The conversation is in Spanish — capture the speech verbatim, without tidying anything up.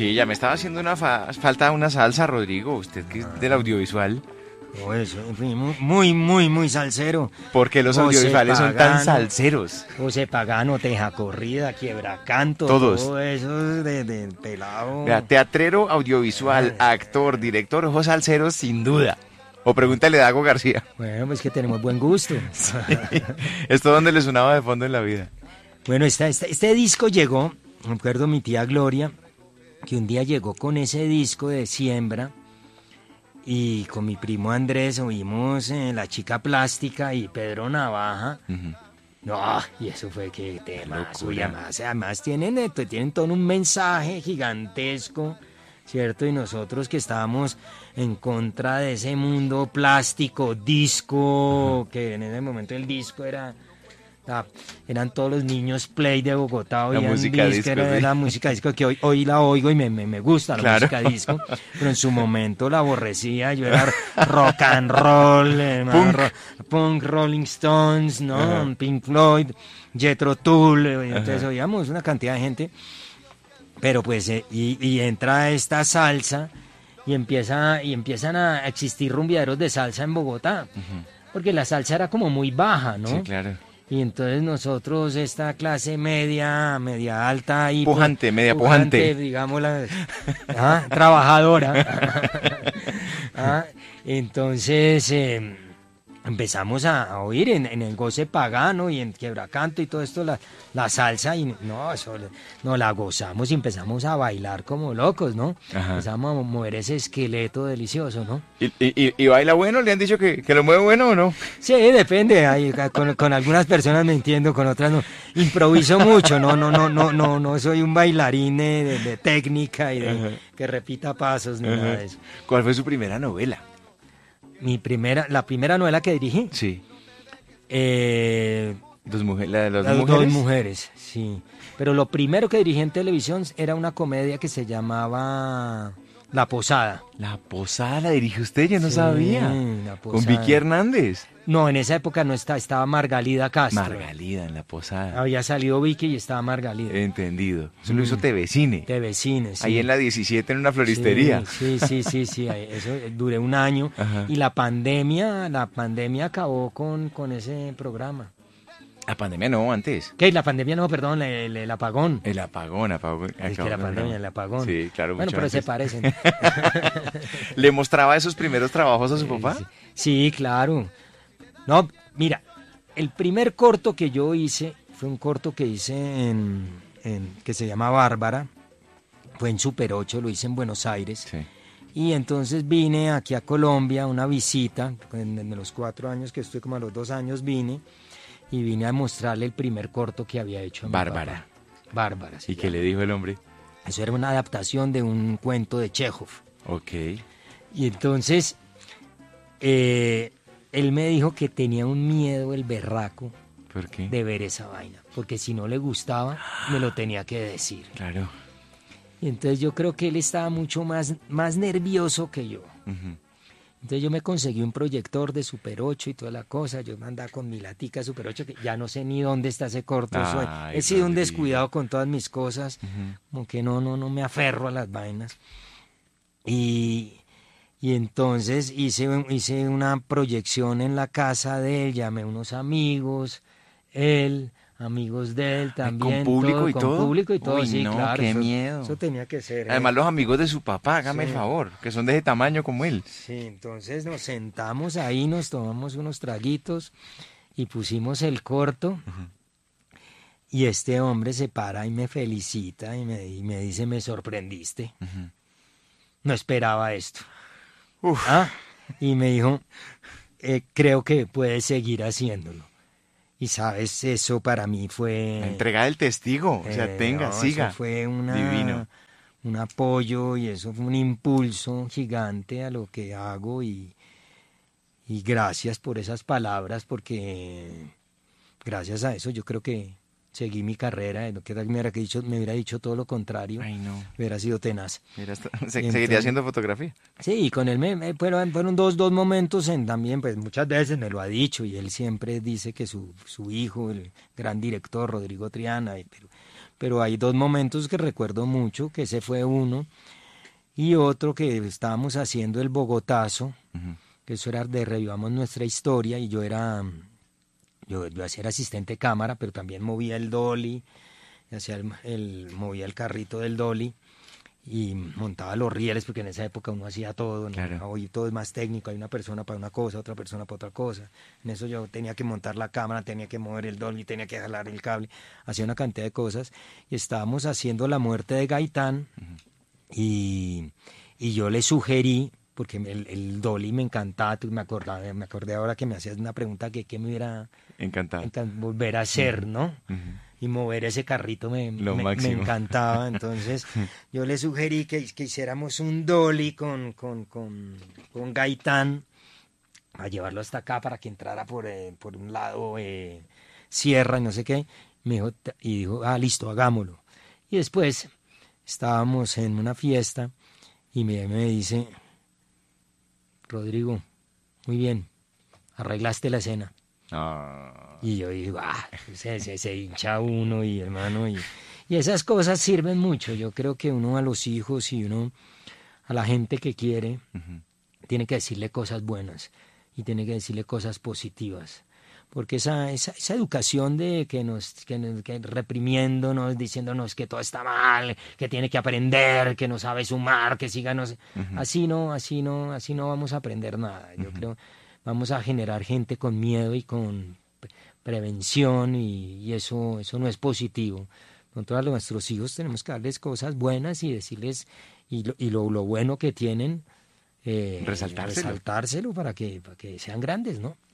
Sí, ya me estaba haciendo una fa- falta una salsa, Rodrigo, usted que es del audiovisual. Oh, eso, en fin, muy, muy, muy, muy salsero. Porque los José audiovisuales son tan Pagano, salseros. José Pagano, Teja Corrida, Quiebra Canto, Todos. todo eso de, de pelado. Vea, teatrero, audiovisual, actor, director, ojos salseros, sin duda. O pregúntale a Dago García. Bueno, pues que tenemos buen gusto. Sí. Esto donde le sonaba de fondo en la vida. Bueno, esta, esta- este disco llegó, me acuerdo mi tía Gloria, que un día llegó con ese disco de Siembra y con mi primo Andrés oímos eh, La Chica Plástica y Pedro Navaja. Ujú. No, y eso fue que tema, locura. y además, además tienen, eh, tienen todo un mensaje gigantesco, ¿cierto? Y nosotros que estábamos en contra de ese mundo plástico, disco, que en ese momento el disco era, ah, eran todos los niños play de Bogotá, oían música disco, era sí. la música disco que hoy, hoy la oigo y me, me, me gusta la Claro. música disco, pero en su momento la aborrecía, yo era rock and roll, eh, Punk. ro- punk, Rolling Stones, ¿no? Ajá. Pink Floyd, Jethro Tull, eh, entonces Ajá. oíamos una cantidad de gente, pero pues, eh, y, y entra esta salsa y empieza y empiezan a existir rumbeaderos de salsa en Bogotá, porque la salsa era como muy baja, ¿no? Sí, claro. Y entonces nosotros, esta clase media, media alta y Pujante, media pujante. digamos la ah, trabajadora. Ah, entonces eh, empezamos a, a oír en, en el goce pagano y en quebracanto y todo esto la, la salsa y no, eso le- no la gozamos y empezamos a bailar como locos, ¿no? Ajá. Empezamos a mover ese esqueleto delicioso, ¿no? ¿Y, y, y- y baila bueno? ¿Le han dicho que, que lo mueve bueno o no? Sí, depende. Hay- con, con algunas personas me entiendo, con otras no. Improviso mucho, no, no, no, no, no, no soy un bailarín de, de- de técnica y de Ajá. que repita pasos ni nada de eso. ¿Cuál fue su primera novela? Mi primera, la primera novela que dirigí, Sí. eh, Dos mujeres, la de las las dos dos mujeres. mujeres, sí. Pero lo primero que dirigí en televisión era una comedia que se llamaba La Posada. La Posada la dirige usted, yo no Sí, sabía. La Con Posada. Vicky Hernández. No, en esa época no estaba, estaba Margalida Castro. Margalida en La Posada. Había salido Vicky y estaba Margalida. Entendido. Eso lo hizo T V Cine. De vecines. sí. Ahí en la diecisiete en una floristería. Sí, sí, sí, sí, sí, ahí- eso eh, duré un año Ajá. y la pandemia, la pandemia acabó con, con ese programa. La pandemia no, antes. ¿Qué? La pandemia no, perdón, el, el apagón. El apagón, apagón. Es que acabó la con pandemia, el apagón. Sí, claro, Bueno, mucho pero se antes. parecen. ¿Le mostraba esos primeros trabajos a su papá? Sí, sí, claro. No, mira, el primer corto que yo hice fue un corto que hice en, en- que se llama Bárbara. Fue en Super ocho, lo hice en Buenos Aires. Sí. Y entonces vine aquí a Colombia, una visita, en, en los cuatro años que estuve, como a los dos años vine, y vine a mostrarle el primer corto que había hecho a mi Bárbara. papá. Bárbara, sí. ¿Y qué le dijo el hombre? Eso era una adaptación de un cuento de Chekhov. Ok. Y entonces, eh, él me dijo que tenía un miedo, el berraco, ¿Por qué? de ver esa vaina, porque si no le gustaba, me lo tenía que decir. Claro. Y entonces yo creo que él estaba mucho más, más nervioso que yo. Ujú. Entonces yo me conseguí un proyector de Super ocho y toda la cosa, yo me andaba con mi latica Super ocho, que ya no sé ni dónde está ese corto, soy- Ay, he sido un Rodrigo. descuidado con todas mis cosas, Ujú. como que no, no, no me aferro a las vainas. Y, y entonces hice, un- hice una proyección en la casa de él, llamé a unos amigos, él, amigos de él también. público y con todo? público y todo, Uy, sí, no, claro. qué eso, miedo. Eso tenía que ser. ¿eh? Además, los amigos de su papá, hágame Sí. el favor, que son de ese tamaño como él. Sí, entonces nos sentamos ahí, nos tomamos unos traguitos y pusimos el corto. Y este hombre se para y me felicita y me, y me dice, me sorprendiste. Ujú. No esperaba esto. Uf. Ah, y me dijo, "Eh, creo que puedes seguir haciéndolo. Y sabes, eso para mí fue... La entrega del testigo. O sea, eh, tenga, no, siga. Eso fue una, Divino. un apoyo y eso fue un impulso gigante a lo que hago y, y gracias por esas palabras porque gracias a eso yo creo que seguí mi carrera, lo que me hubiera dicho, me hubiera dicho todo lo contrario, Ay, no. hubiera sido tenaz. Mira, hasta- se- entonces- seguiría haciendo fotografía. Sí, y con él me, me- fueron, fueron dos, dos momentos en también, pues muchas veces me lo ha dicho y él siempre dice que su, su hijo, el gran director Rodrigo Triana, y- pero, pero hay dos momentos que recuerdo mucho, que ese fue uno, y otro que estábamos haciendo el Bogotazo, uh-huh. que eso era de Revivamos Nuestra Historia, y yo era, yo, yo hacía asistente de cámara, pero también movía el dolly, hacía el, el, movía el carrito del dolly, y montaba los rieles, porque en esa época uno hacía todo, ¿no? Claro. Hoy todo es más técnico, hay una persona para una cosa, otra persona para otra cosa. En eso yo tenía que montar la cámara, tenía que mover el dolly, tenía que jalar el cable, hacía una cantidad de cosas, y estábamos haciendo La Muerte de Gaitán, uh-huh. y, y yo le sugerí, porque el, el dolly me encantaba, me acordaba, me acordé ahora que me hacías una pregunta que, que me hubiera encantado encan- volver a hacer, uh-huh. ¿no? Uh-huh. Y mover ese carrito me, Lo me, me encantaba. Entonces yo le sugerí que, que hiciéramos un dolly con, con, con, con Gaitán, a llevarlo hasta acá para que entrara por, eh, por un lado eh, sierra y no sé qué. Me dijo, y dijo, ah, listo, hagámoslo. Y después estábamos en una fiesta y me, me dice, Rodrigo, muy bien, arreglaste la escena. Oh. Y yo digo, ah, se, se, se hincha uno y hermano, y, y esas cosas sirven mucho. Yo creo que uno a los hijos y uno a la gente que quiere, uh-huh. tiene que decirle cosas buenas y tiene que decirle cosas positivas. Porque esa, esa, esa educación de que nos, que, que reprimiéndonos, diciéndonos que todo está mal, que tiene que aprender, que no sabe sumar, que siga, no sé. Uh-huh. Así no, así no, así no vamos a aprender nada. Yo uh-huh. creo vamos a generar gente con miedo y con prevención y, y eso, eso no es positivo. Nosotros a nuestros hijos tenemos que darles cosas buenas y decirles, y lo, y lo, lo bueno que tienen, eh, resaltárselo. resaltárselo para que, para que sean grandes, ¿no?